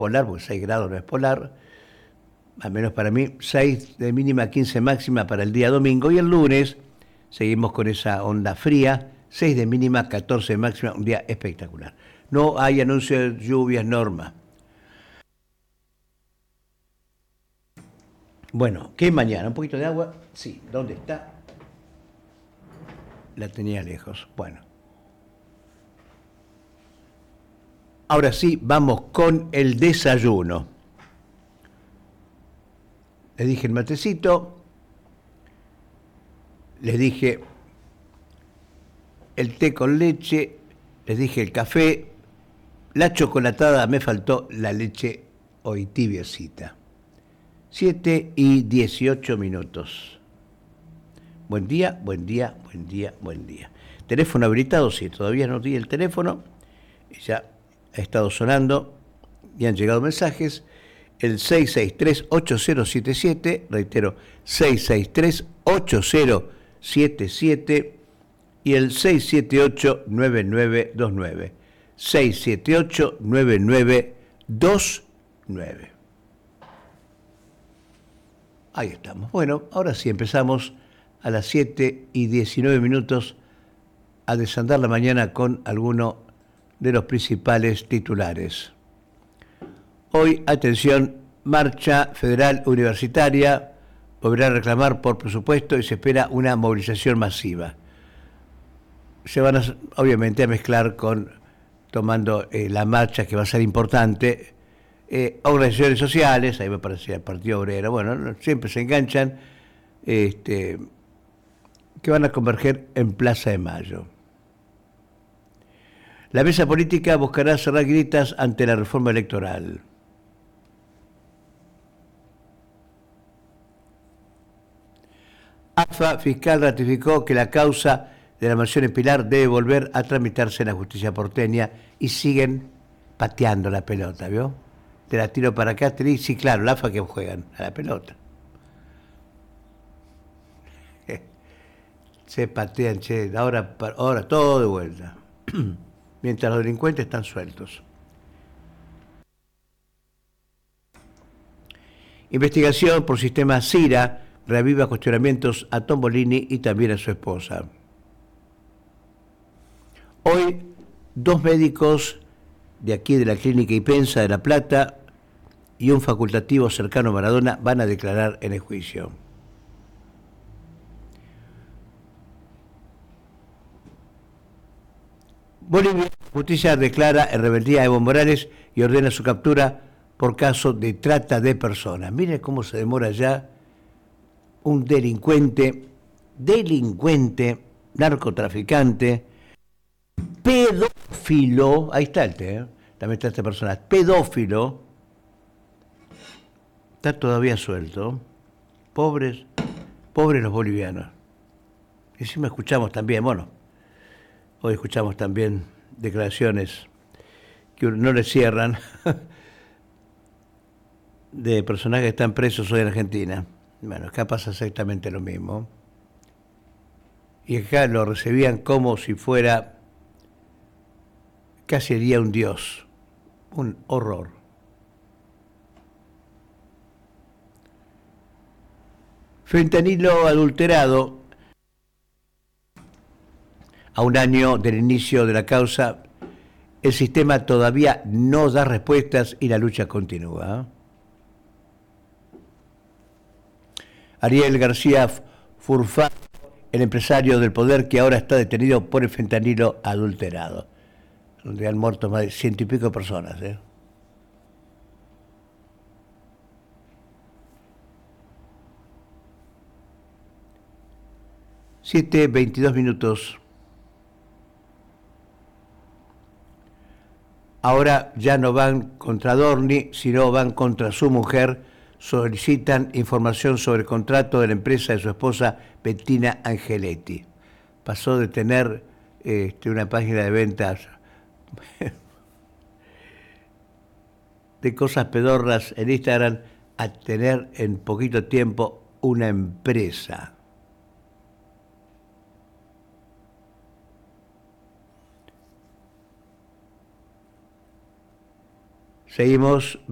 polar, porque 6 grados no es polar, al menos para mí, 6 de mínima, 15 máxima para el día domingo, y el lunes seguimos con esa onda fría, 6 de mínima, 14 de máxima, un día espectacular. No hay anuncio de lluvias, Norma. Bueno, ¿qué mañana? ¿Un poquito de agua? Sí, ¿dónde está? La tenía lejos. Bueno, ahora sí, vamos con el desayuno. Les dije el matecito, les dije el té con leche, les dije el café, la chocolatada, me faltó la leche hoy tibiecita. 7:18. Buen día, buen día, buen día, buen día. Teléfono habilitado, sí, todavía no di el teléfono, ya ha estado sonando y han llegado mensajes. El 663-8077, reitero, 663-8077 y el 678-9929. 678-9929. Ahí estamos. Bueno, ahora sí empezamos a las 7:19 a desandar la mañana con alguno de los principales titulares. Hoy, atención, marcha federal universitaria, volverá a reclamar por presupuesto y se espera una movilización masiva. Se van obviamente a mezclar con tomando la marcha que va a ser importante, organizaciones sociales, ahí me parecía el Partido Obrero, bueno, siempre se enganchan, que van a converger en Plaza de Mayo. La mesa política buscará cerrar grietas ante la reforma electoral. AFA fiscal ratificó que la causa de la mansión en Pilar debe volver a tramitarse en la justicia porteña y siguen pateando la pelota, ¿vio? Te la tiro para acá, te digo, sí, claro, la AFA que juegan a la pelota. Se patean, che, ahora todo de vuelta. Mientras los delincuentes están sueltos. Investigación por sistema CIRA reaviva cuestionamientos a Tombolini y también a su esposa. Hoy, 2 médicos de aquí de la clínica Ipensa de La Plata y un facultativo cercano a Maradona van a declarar en el juicio. Bolivia, justicia declara en rebeldía a Evo Morales y ordena su captura por caso de trata de personas. Miren cómo se demora ya un delincuente, narcotraficante, pedófilo, ahí está también está esta persona, pedófilo, está todavía suelto. Pobres los bolivianos. Y encima escuchamos también, bueno, hoy escuchamos también declaraciones que no le cierran de personajes que están presos hoy en Argentina. Bueno, acá pasa exactamente lo mismo. Y acá lo recibían como si fuera, casi sería un dios. Un horror. Fentanilo adulterado. A un año del inicio de la causa, el sistema todavía no da respuestas y la lucha continúa. Ariel García Furfán, el empresario del poder que ahora está detenido por el fentanilo adulterado, donde han muerto más de 100 y pico personas. 7:22. Ahora ya no van contra Dorni, sino van contra su mujer. Solicitan información sobre el contrato de la empresa de su esposa Bettina Angeletti. Pasó de tener una página de ventas de cosas pedorras en Instagram a tener en poquito tiempo una empresa. Seguimos